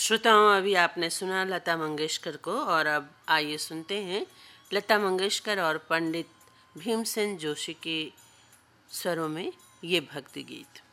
श्रोताओं, अभी आपने सुना लता मंगेशकर को, और अब आइए सुनते हैं लता मंगेशकर और पंडित भीमसेन जोशी के स्वरों में ये भक्ति गीत।